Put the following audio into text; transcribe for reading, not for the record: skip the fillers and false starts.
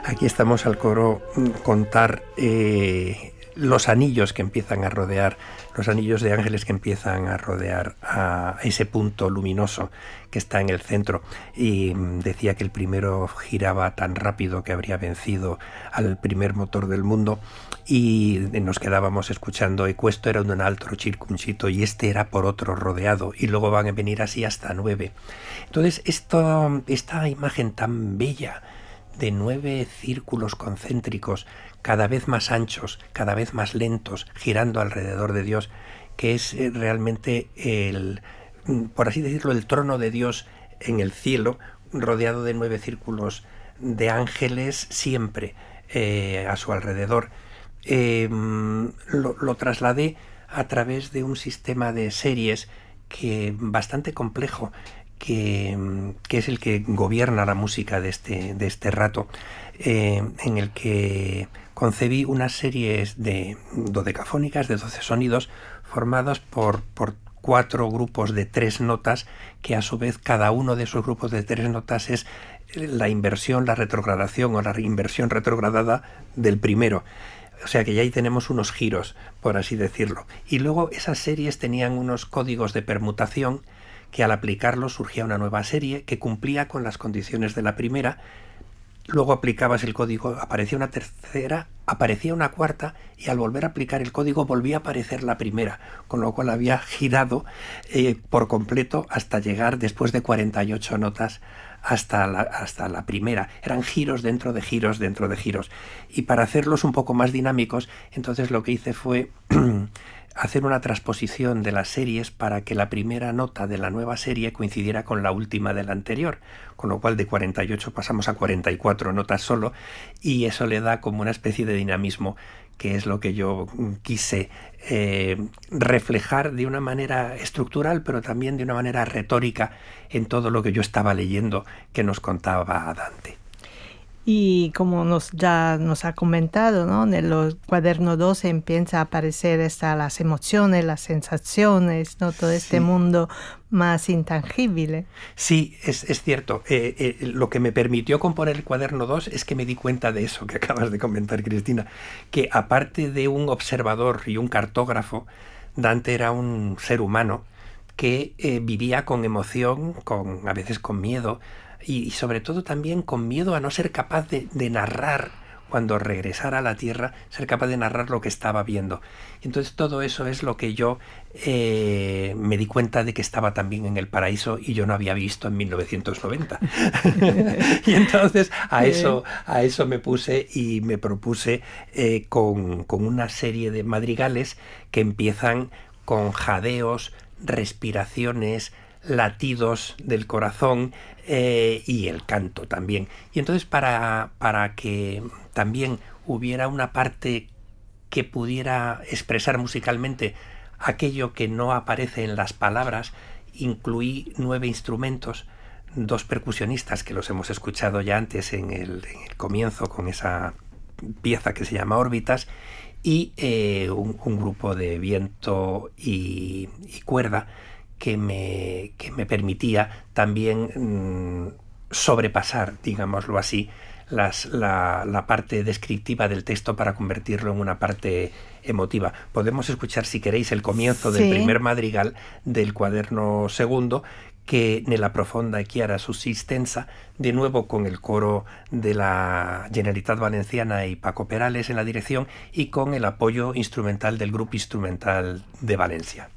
Aquí estamos al coro contar los anillos que empiezan a rodear, los anillos de ángeles que empiezan a rodear a ese punto luminoso que está en el centro. Y decía que el primero giraba tan rápido que habría vencido al primer motor del mundo, y nos quedábamos escuchando, y questo era un altro circuncito, y este era por otro rodeado, y luego van a venir así hasta 9. Entonces esta imagen tan bella de 9 círculos concéntricos, cada vez más anchos, cada vez más lentos, girando alrededor de Dios, que es realmente por así decirlo, el trono de Dios en el cielo, rodeado de 9 círculos de ángeles siempre a su alrededor. Lo trasladé a través de un sistema de series bastante complejo, que es el que gobierna la música de este rato, en el que concebí unas series de dodecafónicas de 12 sonidos formados por 4 grupos de 3 notas, que a su vez cada uno de esos grupos de 3 notas es la inversión, la retrogradación o la inversión retrogradada del primero. O sea que ya ahí tenemos unos giros, por así decirlo. Y luego esas series tenían unos códigos de permutación que al aplicarlos surgía una nueva serie que cumplía con las condiciones de la primera. Luego aplicabas el código, aparecía una tercera, aparecía una cuarta, y al volver a aplicar el código volvía a aparecer la primera, con lo cual había girado por completo hasta llegar, después de 48 notas, hasta la primera. Eran giros dentro de giros dentro de giros. Y para hacerlos un poco más dinámicos, entonces lo que hice fue hacer una transposición de las series para que la primera nota de la nueva serie coincidiera con la última de la anterior, con lo cual de 48 pasamos a 44 notas solo, y eso le da como una especie de dinamismo, que es lo que yo quise reflejar de una manera estructural, pero también de una manera retórica en todo lo que yo estaba leyendo que nos contaba Dante. Y como ya nos ha comentado, ¿no? En el cuaderno 12 empieza a aparecer las emociones, las sensaciones, ¿no? Todo este mundo más intangible. Sí, es cierto. Lo que me permitió componer el cuaderno 2 es que me di cuenta de eso que acabas de comentar, Cristina, que aparte de un observador y un cartógrafo, Dante era un ser humano que vivía con emoción, a veces con miedo, y sobre todo también con miedo a no ser capaz de narrar, cuando regresara a la Tierra, ser capaz de narrar lo que estaba viendo. Entonces todo eso es lo que yo me di cuenta de que estaba también en el paraíso, y yo no había visto en 1990. Y entonces a eso me puse y me propuse con una serie de madrigales que empiezan con jadeos, respiraciones, latidos del corazón y el canto también. Y entonces para que también hubiera una parte que pudiera expresar musicalmente aquello que no aparece en las palabras, incluí 9 instrumentos, 2 percusionistas que los hemos escuchado ya antes en el comienzo con esa pieza que se llama Órbitas, y un grupo de viento y cuerda que me permitía también sobrepasar, digámoslo así, la parte descriptiva del texto para convertirlo en una parte emotiva. Podemos escuchar, si queréis, el comienzo del primer madrigal del cuaderno segundo, que nella profonda e chiara sussistenza, de nuevo con el coro de la Generalitat Valenciana y Paco Perales en la dirección, y con el apoyo instrumental del Grupo Instrumental de Valencia.